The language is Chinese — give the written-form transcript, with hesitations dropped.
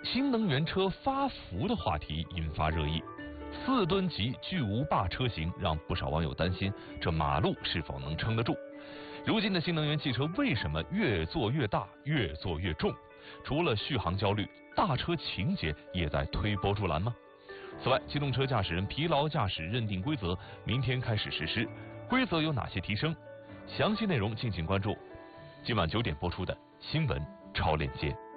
新能源车发福的话题引发热议。4吨级巨无霸车型让不少网友担心，这马路是否能撑得住？如今的新能源汽车为什么越做越大，越做越重？除了续航焦虑，大车情节也在推波助澜吗？此外，机动车驾驶人疲劳驾驶认定规则明天开始实施，规则有哪些提升？详细内容敬请关注今晚9点播出的新闻超链接。